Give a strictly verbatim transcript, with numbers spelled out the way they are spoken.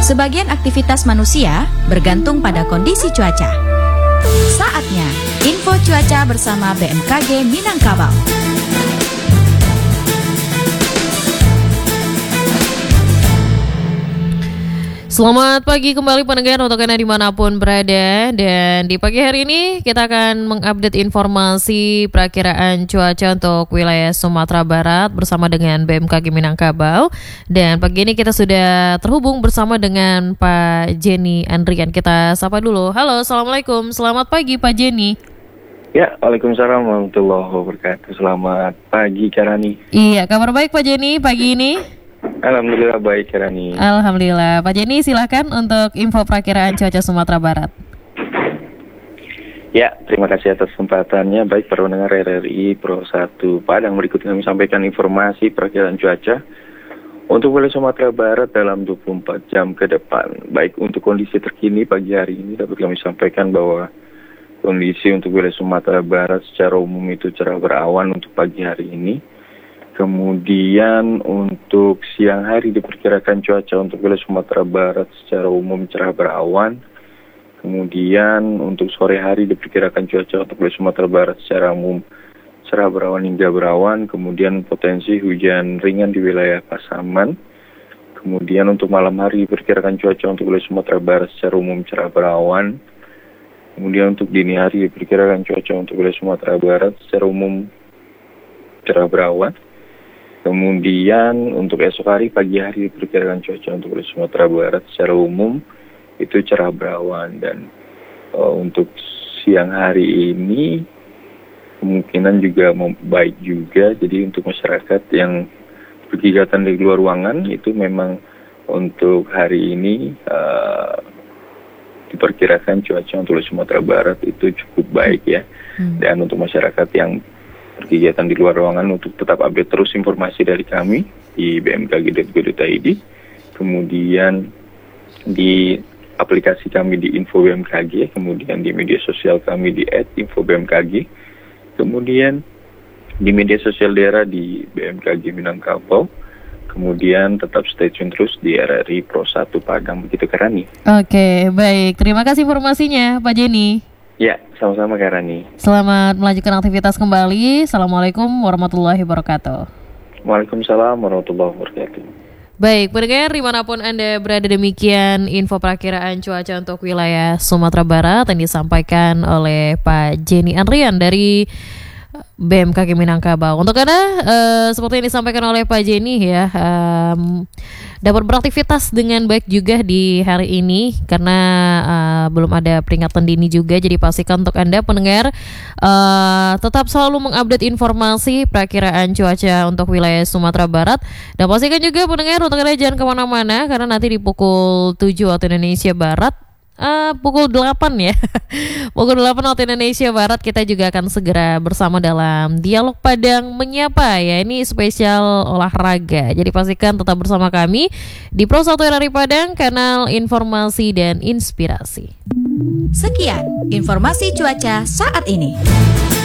Sebagian aktivitas manusia bergantung pada kondisi cuaca. Saatnya info cuaca bersama B M K G Minangkabau. Selamat pagi kembali pendengar untuk Anda dimanapun berada. Dan di pagi hari ini kita akan mengupdate informasi perakiraan cuaca untuk wilayah Sumatera Barat bersama dengan B M K G Minangkabau. Dan pagi ini kita sudah terhubung bersama dengan Pak Jenny Andrian. Kita sapa dulu. Halo, Assalamualaikum. Selamat pagi Pak Jenny. Ya, Waalaikumsalam warahmatullahi wabarakatuh. Selamat pagi Karani. Iya, kabar baik Pak Jenny pagi ini? Alhamdulillah baik Karani. Alhamdulillah. Pak Jenny silahkan untuk info perakiraan cuaca Sumatera Barat. Ya, terima kasih atas kesempatannya. Baik para pendengar R R I Pro satu Padang, berikut kami sampaikan informasi perakiraan cuaca untuk wilayah Sumatera Barat dalam dua puluh empat jam ke depan. Baik untuk kondisi terkini pagi hari ini dapat kami sampaikan bahwa kondisi untuk wilayah Sumatera Barat secara umum itu cerah berawan untuk pagi hari ini. Kemudian untuk siang hari diperkirakan cuaca untuk wilayah Sumatera Barat secara umum cerah berawan. Kemudian untuk sore hari diperkirakan cuaca untuk wilayah Sumatera Barat secara umum cerah berawan hingga berawan. Kemudian potensi hujan ringan di wilayah Pasaman. Kemudian untuk malam hari diperkirakan cuaca untuk wilayah Sumatera Barat secara umum cerah berawan. Kemudian untuk dini hari diperkirakan cuaca untuk wilayah Sumatera Barat secara umum cerah berawan. Kemudian untuk esok hari, pagi hari diperkirakan cuaca untuk wilayah Sumatera Barat secara umum itu cerah berawan. Dan uh, untuk siang hari ini kemungkinan juga baik juga. Jadi untuk masyarakat yang berkegiatan di luar ruangan itu memang untuk hari ini uh, diperkirakan cuaca untuk wilayah Sumatera Barat itu cukup baik ya. Hmm. Dan untuk masyarakat yang berkegiatan di luar ruangan untuk tetap update terus informasi dari kami di b m k g dot go dot i d, kemudian di aplikasi kami di Info B M K G, kemudian di media sosial kami di et info b m k g, kemudian di media sosial daerah di B M K G Minangkabau, kemudian tetap stay tune terus di R R I Pro satu Padang, begitu Karani. Oke, baik. Terima kasih informasinya Pak Jenny. Ya, sama-sama Kak Rani. Selamat melanjutkan aktivitas kembali. Assalamualaikum warahmatullahi wabarakatuh. Waalaikumsalam warahmatullahi wabarakatuh. Baik, pendengar dimanapun Anda berada, demikian info perakiraan cuaca untuk wilayah Sumatera Barat yang disampaikan oleh Pak Jenny Andrian dari B M K G Minangkabau. Untuk Anda, uh, seperti yang disampaikan oleh Pak Jenny ya, um, dapat beraktivitas dengan baik juga di hari ini karena uh, belum ada peringatan dini juga. Jadi pastikan untuk Anda pendengar uh, tetap selalu mengupdate informasi perakiraan cuaca untuk wilayah Sumatera Barat. Dan pastikan juga pendengar untuk Anda jangan kemana-mana karena nanti di pukul tujuh waktu Indonesia Barat, Uh, pukul delapan ya pukul delapan waktu Indonesia Barat kita juga akan segera bersama dalam Dialog Padang Menyapa ya. Ini spesial olahraga. Jadi pastikan tetap bersama kami di Pro satu R R I Padang, kanal informasi dan inspirasi. Sekian informasi cuaca saat ini.